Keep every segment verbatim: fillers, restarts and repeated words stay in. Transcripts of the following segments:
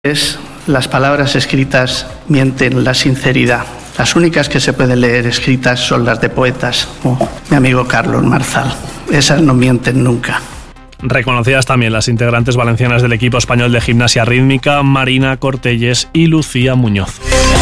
Las palabras escritas mienten la sinceridad. Las únicas que se pueden leer escritas son las de poetas, como mi amigo Carlos Marzal. Esas no mienten nunca. Reconocidas también las integrantes valencianas del equipo español de gimnasia rítmica, Marina Cortelles y Lucía Muñoz.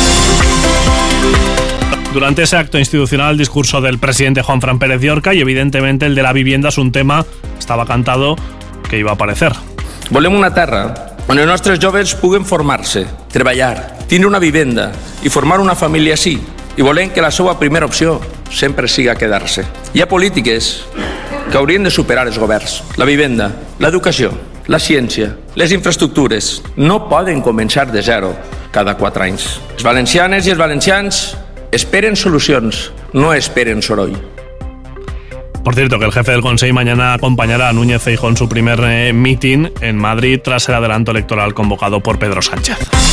Durante ese acto institucional, el discurso del presidente Juanfran Pérez Llorca y evidentemente el de la vivienda es un tema, estaba cantado, que iba a aparecer. Volem una terra on els nostres joves puguen formar-se, treballar, tindre una vivenda i formar una família així. I volem que la seva primera opció sempre siga quedar-se. Hi ha polítiques que haurien de superar els governs. La vivenda, l'educació, la ciència, les infraestructures no poden començar de zero cada quatre anys. Els valencianes i els valencians esperen solucions, no esperen soroll. Por cierto, que el jefe del Consejo mañana acompañará a Núñez Feijóo en su primer eh, meeting en Madrid tras el adelanto electoral convocado por Pedro Sánchez.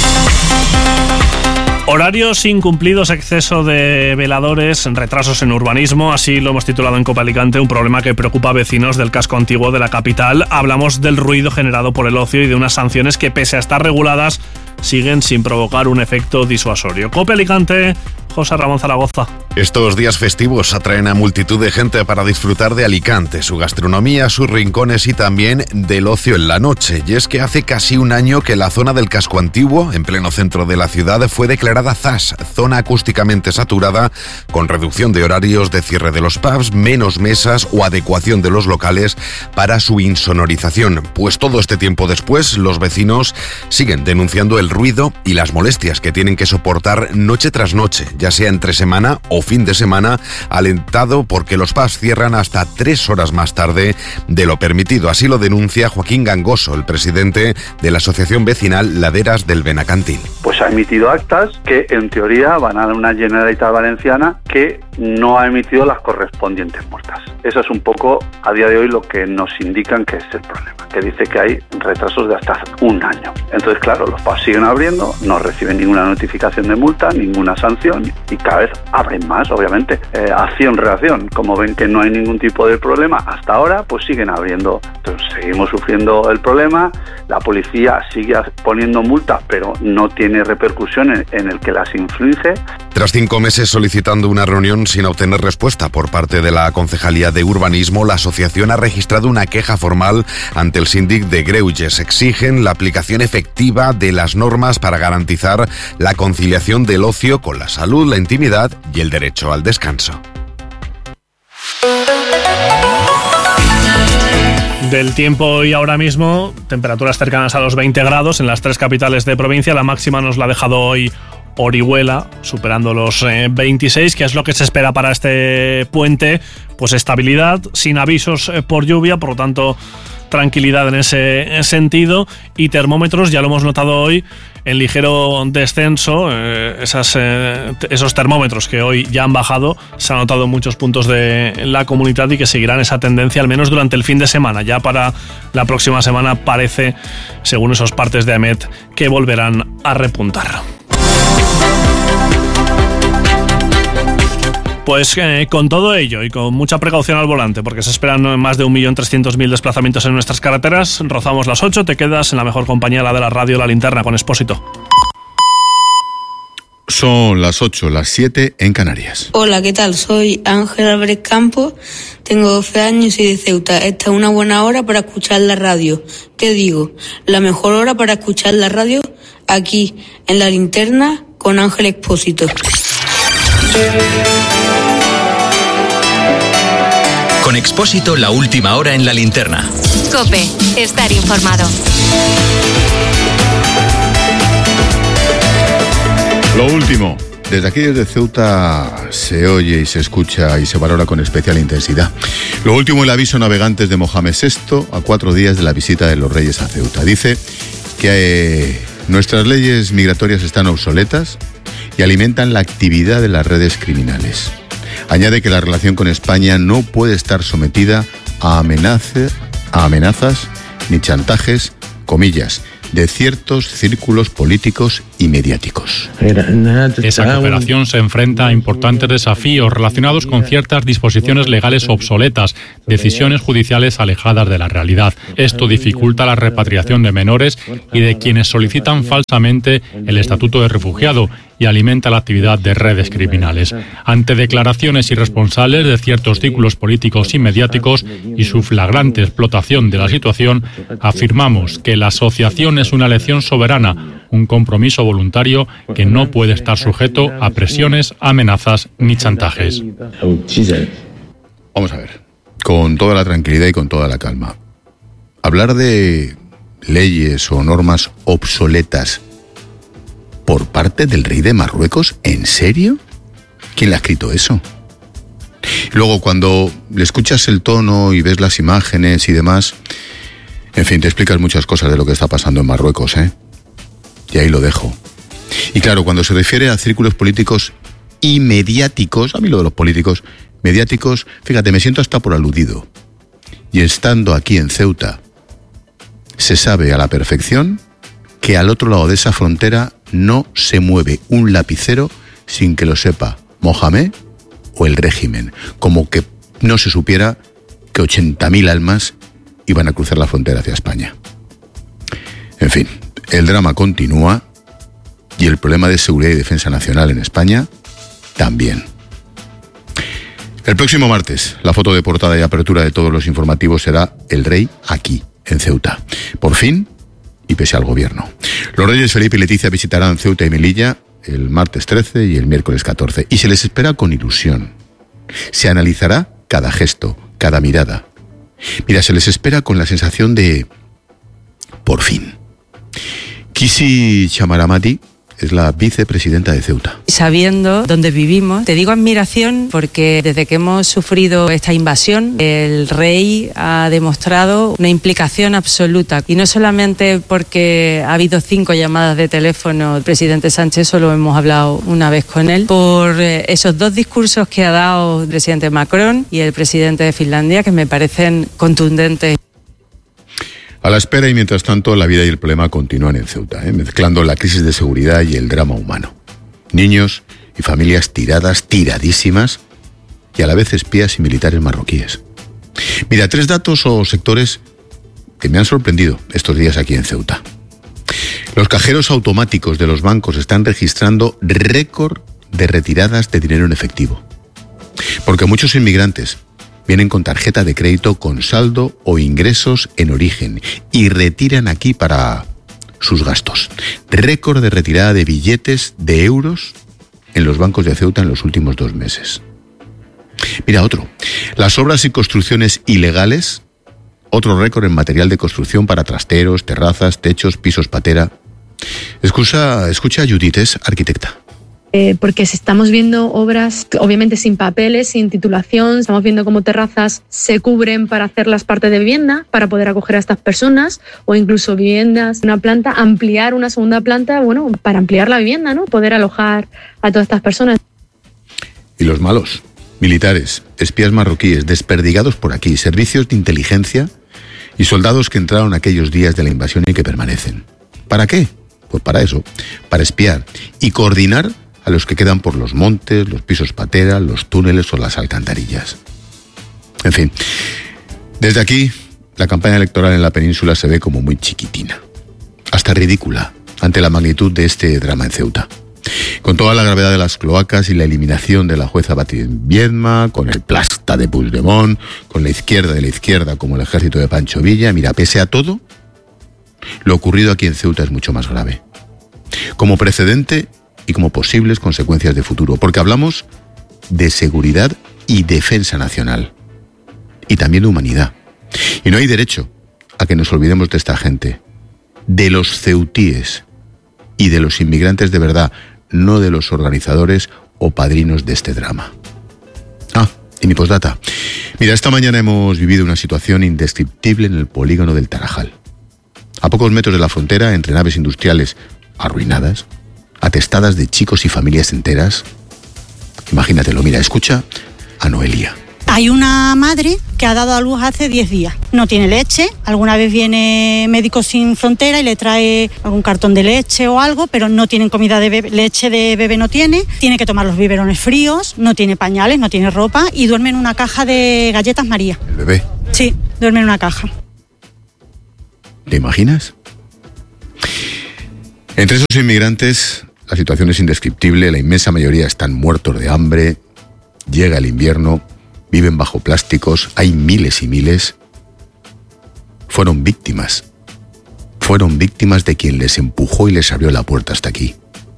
Horarios incumplidos, exceso de veladores, retrasos en urbanismo, así lo hemos titulado en Cope Alicante, un problema que preocupa a vecinos del casco antiguo de la capital. Hablamos del ruido generado por el ocio y de unas sanciones que, pese a estar reguladas, siguen sin provocar un efecto disuasorio. Cope Alicante, José Ramón Zaragoza. Estos días festivos atraen a multitud de gente para disfrutar de Alicante, su gastronomía, sus rincones y también del ocio en la noche. Y es que hace casi un año que la zona del casco antiguo, en pleno centro de la ciudad, fue declarada Z A S, zona acústicamente saturada, con reducción de horarios de cierre de los pubs, menos mesas o adecuación de los locales para su insonorización. Pues todo este tiempo después, los vecinos siguen denunciando el ruido y las molestias que tienen que soportar noche tras noche, ya sea entre semana o fin de semana, alentado porque los pubs cierran hasta tres horas más tarde de lo permitido. Así lo denuncia Joaquín Gangoso, el presidente de la Asociación Vecinal Laderas del Benacantil. Pues ha emitido actas que en teoría van a una Generalitat Valenciana que no ha emitido las correspondientes multas. Eso es un poco a día de hoy lo que nos indican que es el problema, que dice que hay retrasos de hasta un año. Entonces, claro, los pubs siguen abriendo, no reciben ninguna notificación de multa, ninguna sanción y cada vez abren más, obviamente. Eh, acción-reacción, como ven que no hay ningún tipo de problema hasta ahora, pues siguen abriendo. Entonces, seguimos sufriendo el problema, la policía sigue poniendo multas, pero no tiene repercusión en, en el que las inflige. Tras cinco meses solicitando una reunión sin obtener respuesta por parte de la Concejalía de Urbanismo, la asociación ha registrado una queja formal ante el síndic de Greuges. Exigen la aplicación efectiva de las normas para garantizar la conciliación del ocio con la salud, la intimidad y el derecho al descanso. Del tiempo y ahora mismo, temperaturas cercanas a los veinte grados en las tres capitales de provincia. La máxima nos la ha dejado hoy Orihuela, superando los eh, veintiséis, que es lo que se espera para este puente. Pues estabilidad, sin avisos eh, por lluvia, por lo tanto tranquilidad en ese sentido. Y termómetros, ya lo hemos notado hoy, en ligero descenso. Eh, esas, eh, esos termómetros que hoy ya han bajado, se han notado en muchos puntos de la comunidad y que seguirán esa tendencia al menos durante el fin de semana. Ya para la próxima semana parece, según esos partes de AEMET, que volverán a repuntar. Pues eh, con todo ello y con mucha precaución al volante, porque se esperan más de un millón trescientos mil desplazamientos en nuestras carreteras, rozamos las ocho, te quedas en la mejor compañía, la de la radio, La Linterna, con Expósito. Son las ocho, las siete en Canarias. Hola, ¿qué tal? Soy Ángel Álvarez Campos, tengo doce años y de Ceuta. Esta es una buena hora para escuchar la radio. ¿Qué digo? La mejor hora para escuchar la radio aquí, en La Linterna, con Ángel Expósito. Con Expósito, la última hora en La Linterna. COPE, estar informado. Lo último. Desde aquí, desde Ceuta, se oye y se escucha y se valora con especial intensidad. Lo último, el aviso a navegantes de Mohamed sexto a cuatro días de la visita de los Reyes a Ceuta. Dice que eh, nuestras leyes migratorias están obsoletas y alimentan la actividad de las redes criminales. Añade que la relación con España no puede estar sometida a amenazas, a amenazas ni chantajes, comillas, de ciertos círculos políticos y mediáticos. Esa cooperación se enfrenta a importantes desafíos relacionados con ciertas disposiciones legales obsoletas, decisiones judiciales alejadas de la realidad. Esto dificulta la repatriación de menores y de quienes solicitan falsamente el estatuto de refugiado y alimenta la actividad de redes criminales. Ante declaraciones irresponsables de ciertos círculos políticos y mediáticos y su flagrante explotación de la situación, afirmamos que la asociación es una elección soberana, un compromiso voluntario que no puede estar sujeto a presiones, amenazas ni chantajes. Vamos a ver, con toda la tranquilidad y con toda la calma. Hablar de leyes o normas obsoletas por parte del rey de Marruecos, ¿en serio? ¿Quién le ha escrito eso? Luego, cuando le escuchas el tono y ves las imágenes y demás, en fin, te explicas muchas cosas de lo que está pasando en Marruecos, ¿eh? Y ahí lo dejo. Y claro, cuando se refiere a círculos políticos y mediáticos, a mí lo de los políticos mediáticos, fíjate, me siento hasta por aludido. Y estando aquí en Ceuta, se sabe a la perfección que al otro lado de esa frontera no se mueve un lapicero sin que lo sepa Mohamed o el régimen, como que no se supiera que ochenta mil almas iban a cruzar la frontera hacia España. En fin, el drama continúa y el problema de seguridad y defensa nacional en España también. El próximo martes, la foto de portada y apertura de todos los informativos será el rey aquí, en Ceuta. Por fin, y pese al gobierno. Los reyes Felipe y Leticia visitarán Ceuta y Melilla el martes trece y el miércoles catorce, y se les espera con ilusión. Se analizará cada gesto, cada mirada. Mira, se les espera con la sensación de por fin. Kisi Chamaramati es la vicepresidenta de Ceuta. Sabiendo dónde vivimos, te digo admiración porque desde que hemos sufrido esta invasión, el rey ha demostrado una implicación absoluta. Y no solamente porque ha habido cinco llamadas de teléfono, el presidente Sánchez solo hemos hablado una vez con él, por esos dos discursos que ha dado el presidente Macron y el presidente de Finlandia, que me parecen contundentes. A la espera y mientras tanto la vida y el problema continúan en Ceuta, ¿eh? mezclando la crisis de seguridad y el drama humano. Niños y familias tiradas, tiradísimas, y a la vez espías y militares marroquíes. Mira, tres datos o sectores que me han sorprendido estos días aquí en Ceuta. Los cajeros automáticos de los bancos están registrando récord de retiradas de dinero en efectivo. Porque muchos inmigrantes vienen con tarjeta de crédito con saldo o ingresos en origen y retiran aquí para sus gastos. Récord de retirada de billetes de euros en los bancos de Ceuta en los últimos dos meses. Mira otro. Las obras y construcciones ilegales, otro récord en material de construcción para trasteros, terrazas, techos, pisos patera. Escucha, escucha a Judith, es arquitecta. Eh, porque estamos viendo obras, obviamente sin papeles, sin titulación, estamos viendo cómo terrazas se cubren para hacerlas parte de vivienda, para poder acoger a estas personas, o incluso viviendas, una planta, ampliar una segunda planta, bueno, para ampliar la vivienda, ¿no? Poder alojar a todas estas personas. Y los malos, militares, espías marroquíes, desperdigados por aquí, servicios de inteligencia y soldados que entraron aquellos días de la invasión y que permanecen. ¿Para qué? Pues para eso, para espiar y coordinar a los que quedan por los montes, los pisos patera, los túneles o las alcantarillas. En fin, desde aquí, la campaña electoral en la península se ve como muy chiquitina, hasta ridícula, ante la magnitud de este drama en Ceuta. Con toda la gravedad de las cloacas y la eliminación de la jueza Batin Viedma, con el plasta de Puigdemont, con la izquierda de la izquierda como el ejército de Pancho Villa, mira, pese a todo, lo ocurrido aquí en Ceuta es mucho más grave. Como precedente y como posibles consecuencias de futuro, porque hablamos de seguridad y defensa nacional, y también de humanidad. Y no hay derecho a que nos olvidemos de esta gente, de los ceutíes y de los inmigrantes de verdad, no de los organizadores o padrinos de este drama. Ah, y mi postdata. Mira, esta mañana hemos vivido una situación indescriptible en el polígono del Tarajal. A pocos metros de la frontera, entre naves industriales arruinadas, atestadas de chicos y familias enteras. Imagínatelo, mira, escucha a Noelia. Hay una madre que ha dado a luz hace diez días. No tiene leche. Alguna vez viene Médicos Sin Frontera y le trae algún cartón de leche o algo, pero no tienen comida de bebé, leche de bebé no tiene. Tiene que tomar los biberones fríos, no tiene pañales, no tiene ropa y duerme en una caja de galletas María. ¿El bebé? Sí, duerme en una caja. ¿Te imaginas? Entre esos inmigrantes, la situación es indescriptible. La inmensa mayoría están muertos de hambre. Llega el invierno, viven bajo plásticos, hay miles y miles. Fueron víctimas. Fueron víctimas de quien les empujó y les abrió la puerta hasta aquí.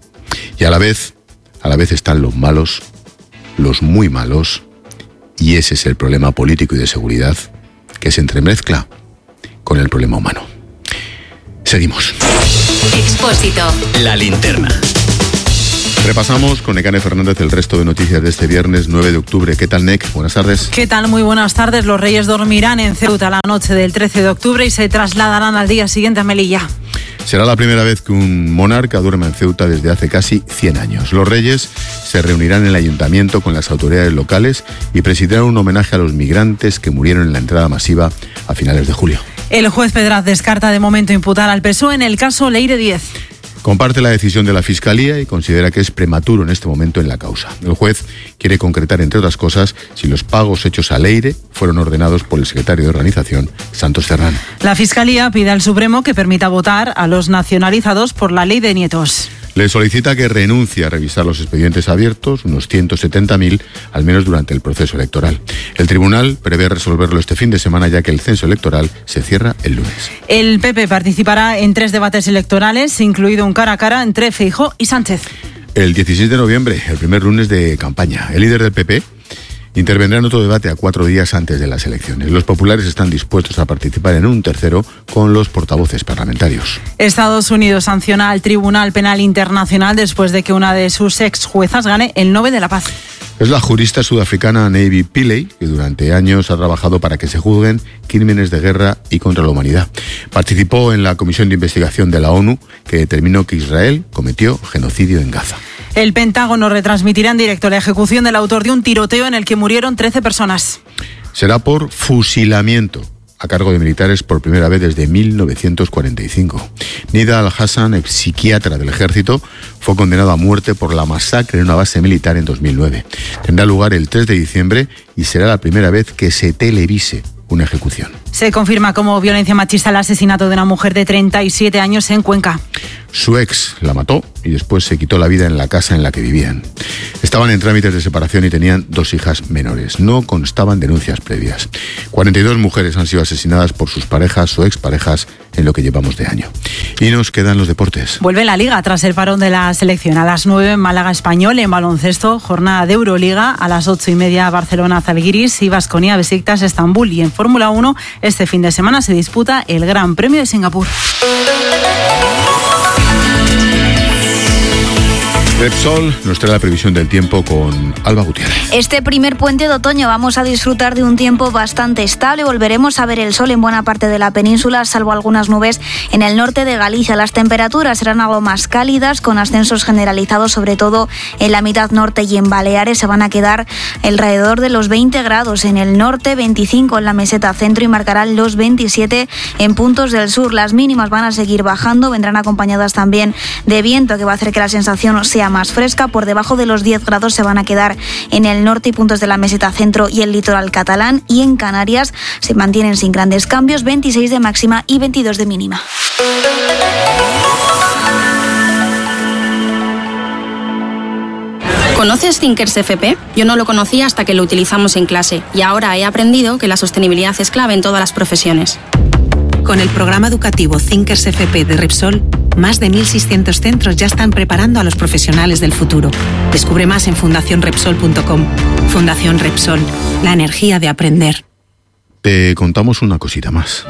Y a la vez, a la vez están los malos, los muy malos, y ese es el problema político y de seguridad que se entremezcla con el problema humano. Seguimos. Expósito. La linterna. Repasamos con Nekane Fernández el resto de noticias de este viernes nueve de octubre. ¿Qué tal, Nek? Buenas tardes. ¿Qué tal? Muy buenas tardes. Los Reyes dormirán en Ceuta la noche del trece de octubre y se trasladarán al día siguiente a Melilla. Será la primera vez que un monarca duerma en Ceuta desde hace casi cien años. Los Reyes se reunirán en el ayuntamiento con las autoridades locales y presidirán un homenaje a los migrantes que murieron en la entrada masiva a finales de julio. El juez Pedraz descarta de momento imputar al P S O E en el caso Leire Díez. Comparte la decisión de la Fiscalía y considera que es prematuro en este momento en la causa. El juez quiere concretar, entre otras cosas, si los pagos hechos a Leire fueron ordenados por el secretario de organización, Santos Cerdán. La Fiscalía pide al Supremo que permita votar a los nacionalizados por la ley de nietos. Le solicita que renuncie a revisar los expedientes abiertos, unos ciento setenta mil, al menos durante el proceso electoral. El tribunal prevé resolverlo este fin de semana, ya que el censo electoral se cierra el lunes. El P P participará en tres debates electorales, incluido un cara a cara entre Feijóo y Sánchez. El dieciséis de noviembre, el primer lunes de campaña, el líder del P P intervendrá en otro debate a cuatro días antes de las elecciones. Los populares están dispuestos a participar en un tercero con los portavoces parlamentarios. Estados Unidos sanciona al Tribunal Penal Internacional después de que una de sus ex juezas gane el Nobel de la Paz. Es la jurista sudafricana Navy Pillay, que durante años ha trabajado para que se juzguen crímenes de guerra y contra la humanidad. Participó en la comisión de investigación de la ONU que determinó que Israel cometió genocidio en Gaza. El Pentágono retransmitirá en directo la ejecución del autor de un tiroteo en el que murieron trece personas. Será por fusilamiento, a cargo de militares por primera vez desde mil novecientos cuarenta y cinco. Nida Al-Hassan, ex psiquiatra del ejército, fue condenado a muerte por la masacre en una base militar en dos mil nueve. Tendrá lugar el tres de diciembre y será la primera vez que se televise una ejecución. Se confirma como violencia machista el asesinato de una mujer de treinta y siete años en Cuenca. Su ex la mató y después se quitó la vida en la casa en la que vivían. Estaban en trámites de separación y tenían dos hijas menores. No constaban denuncias previas. cuarenta y dos mujeres han sido asesinadas por sus parejas o exparejas en lo que llevamos de año. Y nos quedan los deportes. Vuelve la Liga tras el parón de la selección. A las nueve en Málaga Español, en baloncesto, jornada de Euroliga. A las ocho y media Barcelona Zalgiris y Baskonia Besiktas Estambul. Y en Fórmula uno, este fin de semana se disputa el Gran Premio de Singapur. Repsol nos trae la previsión del tiempo con Alba Gutiérrez. Este primer puente de otoño vamos a disfrutar de un tiempo bastante estable. Volveremos a ver el sol en buena parte de la península, salvo algunas nubes en el norte de Galicia. Las temperaturas serán algo más cálidas, con ascensos generalizados, sobre todo en la mitad norte y en Baleares. Se van a quedar alrededor de los veinte grados en el norte, veinticinco en la meseta centro y marcarán los veintisiete en puntos del sur. Las mínimas van a seguir bajando, vendrán acompañadas también de viento, que va a hacer que la sensación sea más fresca. Por debajo de los diez grados se van a quedar en el norte y puntos de la meseta centro y el litoral catalán, y en Canarias se mantienen sin grandes cambios, veintiséis de máxima y veintidós de mínima. ¿Conoces Thinkers F P? Yo no lo conocía hasta que lo utilizamos en clase y ahora he aprendido que la sostenibilidad es clave en todas las profesiones. Con el programa educativo Thinkers F P de Repsol, más de mil seiscientos centros ya están preparando a los profesionales del futuro. Descubre más en fundación repsol punto com. Fundación Repsol, la energía de aprender. Te contamos una cosita más.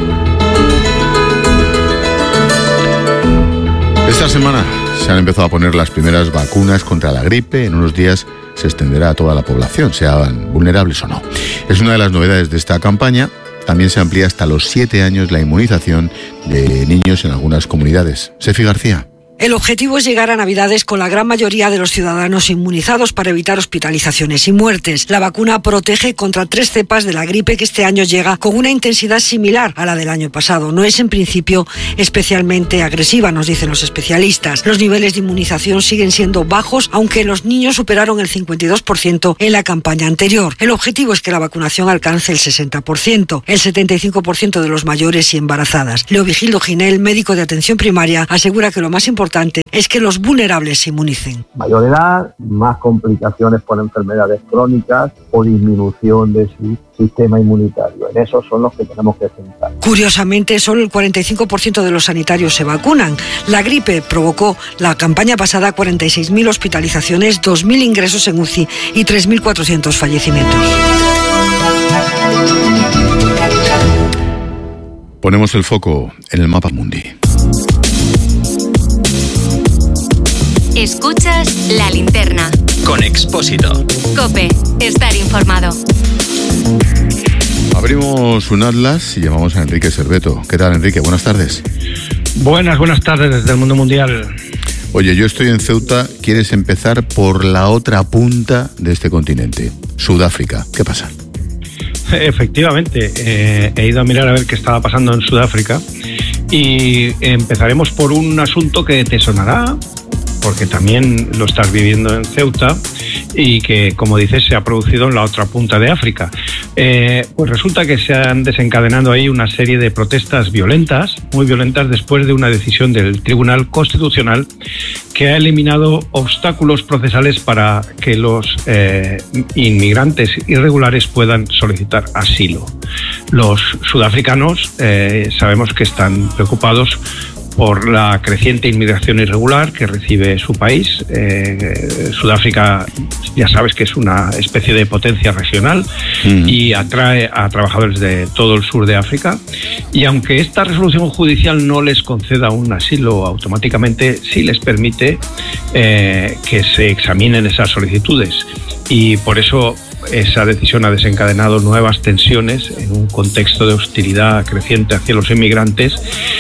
Esta semana se han empezado a poner las primeras vacunas contra la gripe. En unos días se extenderá a toda la población, sean vulnerables o no. Es una de las novedades de esta campaña. También se amplía hasta los siete años la inmunización de niños en algunas comunidades. Sefi García. El objetivo es llegar a Navidades con la gran mayoría de los ciudadanos inmunizados para evitar hospitalizaciones y muertes. La vacuna protege contra tres cepas de la gripe que este año llega con una intensidad similar a la del año pasado. No es en principio especialmente agresiva, nos dicen los especialistas. Los niveles de inmunización siguen siendo bajos, aunque los niños superaron el cincuenta y dos por ciento en la campaña anterior. El objetivo es que la vacunación alcance el sesenta por ciento, el setenta y cinco por ciento de los mayores y embarazadas. Leovigildo Ginel, médico de atención primaria, asegura que lo más importante es que los vulnerables se inmunicen. Mayor edad, más complicaciones por enfermedades crónicas o disminución de su sistema inmunitario. En esos son los que tenemos que centrar. Curiosamente, solo el cuarenta y cinco por ciento de los sanitarios se vacunan. La gripe provocó la campaña pasada cuarenta y seis mil hospitalizaciones, dos mil ingresos en U C I y tres mil cuatrocientos fallecimientos. Ponemos el foco en el mapa mundi. Escuchas La Linterna. Con Expósito. COPE. Estar informado. Abrimos un atlas y llamamos a Enrique Serveto. ¿Qué tal, Enrique? Buenas tardes. Buenas, buenas tardes desde el mundo mundial. Oye, yo estoy en Ceuta. ¿Quieres empezar por la otra punta de este continente? Sudáfrica. ¿Qué pasa? Efectivamente, eh, he ido a mirar a ver qué estaba pasando en Sudáfrica y empezaremos por un asunto que te sonará, porque también lo estás viviendo en Ceuta y que, como dices, se ha producido en la otra punta de África. Eh, pues resulta que se han desencadenado ahí una serie de protestas violentas, muy violentas, después de una decisión del Tribunal Constitucional que ha eliminado obstáculos procesales para que los eh, inmigrantes irregulares puedan solicitar asilo. Los sudafricanos eh, sabemos que están preocupados por la creciente inmigración irregular que recibe su país. Eh, Sudáfrica, ya sabes que es una especie de potencia regional mm. y atrae a trabajadores de todo el sur de África. Y aunque esta resolución judicial no les conceda un asilo automáticamente, sí les permite eh, que se examinen esas solicitudes. Y por eso esa decisión ha desencadenado nuevas tensiones en un contexto de hostilidad creciente hacia los inmigrantes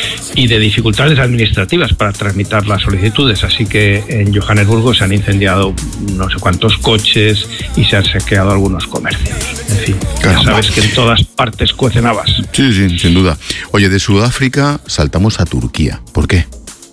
y de dificultades administrativas para tramitar las solicitudes. Así que en Johannesburgo se han incendiado no sé cuántos coches y se han saqueado algunos comercios. En fin, Caramba. Ya sabes que en todas partes cuecen habas. Sí, sí, sin duda. Oye, de Sudáfrica saltamos a Turquía. ¿Por qué?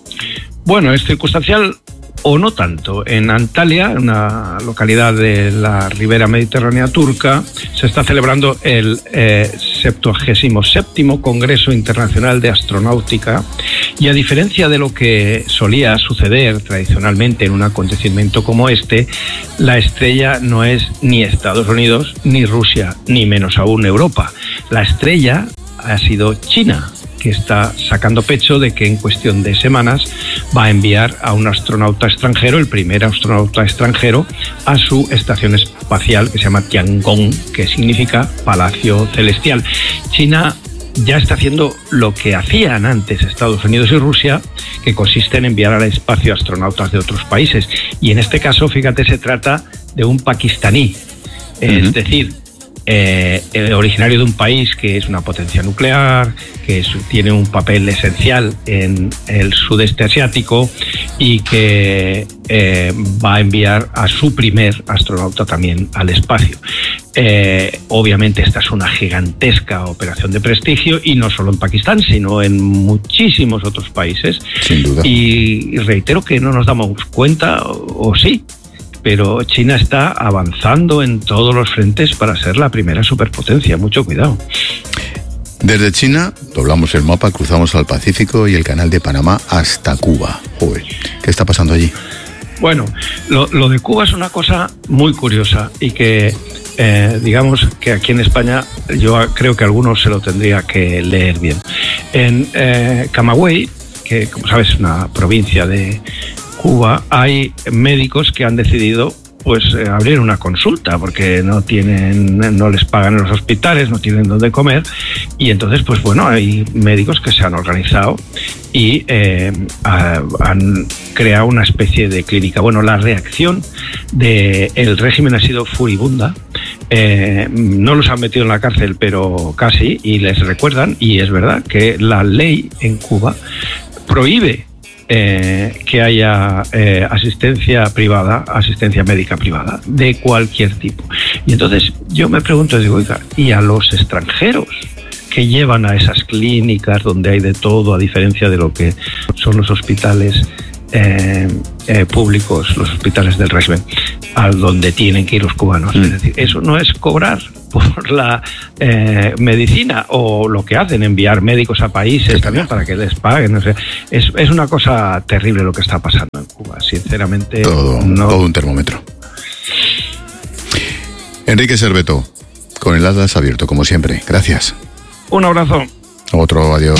Bueno, es circunstancial o no tanto. En Antalya, una localidad de la ribera mediterránea turca, se está celebrando el eh, septuagésimo séptimo Congreso Internacional de Astronáutica y, a diferencia de lo que solía suceder tradicionalmente en un acontecimiento como este, la estrella no es ni Estados Unidos, ni Rusia, ni menos aún Europa. La estrella ha sido China, que está sacando pecho de que en cuestión de semanas va a enviar a un astronauta extranjero, el primer astronauta extranjero, a su estación espacial que se llama Tiangong, que significa Palacio Celestial. China ya está haciendo lo que hacían antes Estados Unidos y Rusia, que consiste en enviar al espacio astronautas de otros países. Y en este caso, fíjate, se trata de un pakistaní, uh-huh. es decir, Eh, originario de un país que es una potencia nuclear, que es, tiene un papel esencial en el sudeste asiático y que eh, va a enviar a su primer astronauta también al espacio. Eh, obviamente esta es una gigantesca operación de prestigio y no solo en Pakistán, sino en muchísimos otros países. Sin duda. Y, y reitero que no nos damos cuenta, o, o sí, pero China está avanzando en todos los frentes para ser la primera superpotencia. Mucho cuidado. Desde China doblamos el mapa, cruzamos al Pacífico y el Canal de Panamá hasta Cuba. Joder, ¿qué está pasando allí? Bueno, lo, lo de Cuba es una cosa muy curiosa y que, eh, digamos que aquí en España yo creo que algunos se lo tendría que leer bien. En eh, Camagüey, que como sabes es una provincia de Cuba, hay médicos que han decidido pues eh, abrir una consulta porque no tienen, no les pagan en los hospitales, no tienen dónde comer, y entonces pues bueno, hay médicos que se han organizado y eh, a, han creado una especie de clínica. Bueno, la reacción del régimen ha sido furibunda. Eh, no los han metido en la cárcel, pero casi, y les recuerdan, y es verdad que la ley en Cuba prohíbe eh, que haya eh, asistencia privada, asistencia médica privada, de cualquier tipo. Y entonces yo me pregunto, digo, oiga, ¿y a los extranjeros que llevan a esas clínicas donde hay de todo, a diferencia de lo que son los hospitales eh, eh, públicos, los hospitales del régimen, a donde tienen que ir los cubanos? Mm. Es decir, eso no es cobrar por la eh, medicina, o lo que hacen, enviar médicos a países también para que les paguen. No sé. es, es una cosa terrible lo que está pasando en Cuba, sinceramente. Todo, no... todo un termómetro. Enrique Serveto, con el Atlas abierto, como siempre. Gracias. Un abrazo. Otro, adiós.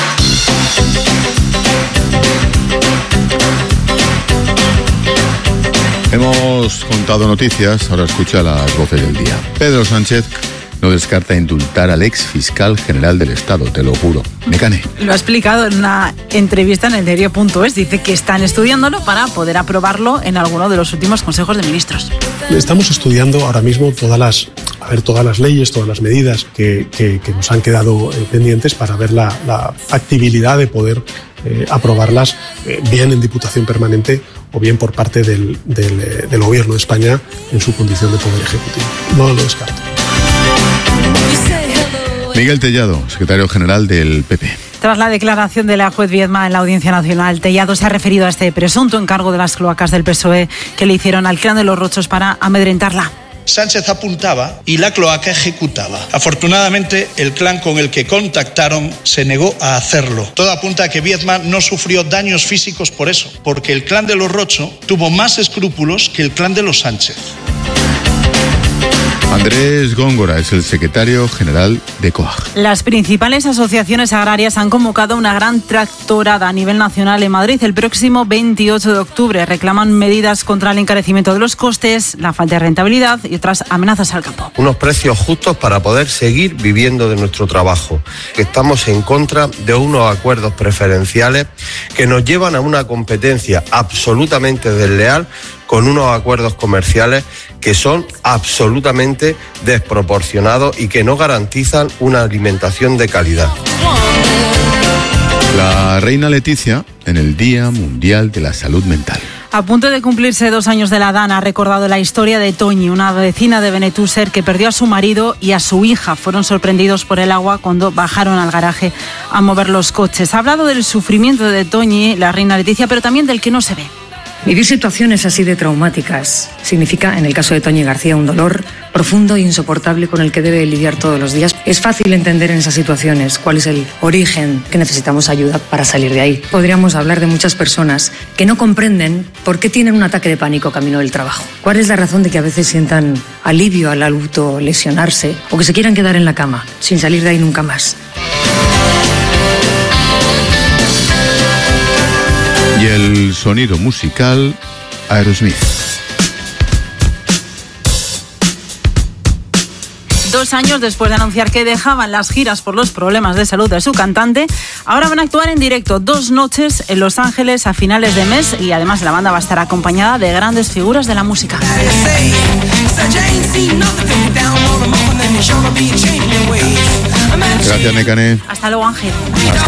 Hemos contado noticias, ahora escucha las voces del día. Pedro Sánchez no descarta indultar al ex fiscal general del Estado, te lo juro. Mecane. Lo ha explicado en una entrevista en el diario punto es. Dice que están estudiándolo para poder aprobarlo en alguno de los últimos consejos de ministros. Estamos estudiando ahora mismo todas las, a ver, todas las leyes, todas las medidas que, que, que nos han quedado eh, pendientes para ver la, la factibilidad de poder eh, aprobarlas eh, bien en Diputación Permanente o bien por parte del, del, eh, del Gobierno de España en su condición de Poder Ejecutivo. No lo descarto. Miguel Tellado, secretario general del P P. Tras la declaración de la juez Viedma en la Audiencia Nacional, Tellado se ha referido a este presunto encargo de las cloacas del P S O E que le hicieron al clan de los Rochos para amedrentarla. Sánchez apuntaba y la cloaca ejecutaba. Afortunadamente, el clan con el que contactaron se negó a hacerlo. Todo apunta a que Viedma no sufrió daños físicos por eso, porque el clan de los Rocho tuvo más escrúpulos que el clan de los Sánchez. Andrés Góngora es el secretario general de C O A G. Las principales asociaciones agrarias han convocado una gran tractorada a nivel nacional en Madrid el próximo veintiocho de octubre. Reclaman medidas contra el encarecimiento de los costes, la falta de rentabilidad y otras amenazas al campo. Unos precios justos para poder seguir viviendo de nuestro trabajo. Estamos en contra de unos acuerdos preferenciales que nos llevan a una competencia absolutamente desleal con unos acuerdos comerciales que son absolutamente desproporcionados y que no garantizan una alimentación de calidad. La reina Leticia en el Día Mundial de la Salud Mental. A punto de cumplirse dos años de la edad, ha recordado la historia de Toñi, una vecina de Benetúser que perdió a su marido y a su hija. Fueron sorprendidos por el agua cuando bajaron al garaje a mover los coches. Ha hablado del sufrimiento de Toñi, la reina Leticia, pero también del que no se ve. Vivir situaciones así de traumáticas significa, en el caso de Toñi García, un dolor profundo e insoportable con el que debe lidiar todos los días. Es fácil entender en esas situaciones cuál es el origen, que necesitamos ayuda para salir de ahí. Podríamos hablar de muchas personas que no comprenden por qué tienen un ataque de pánico camino del trabajo. ¿Cuál es la razón de que a veces sientan alivio al autolesionarse o que se quieran quedar en la cama sin salir de ahí nunca más? Y el sonido musical, Aerosmith. Dos años después de anunciar que dejaban las giras por los problemas de salud de su cantante, ahora van a actuar en directo dos noches en Los Ángeles a finales de mes y además la banda va a estar acompañada de grandes figuras de la música. Gracias, Mecane. Hasta luego, Ángel. Hasta